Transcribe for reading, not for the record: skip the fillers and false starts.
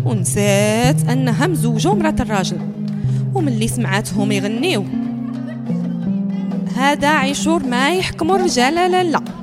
ونسات انها مزوجه مرات الراجل. وملي سمعاتهم يغنيو هذا عيشور ما يحكموا الرجال لا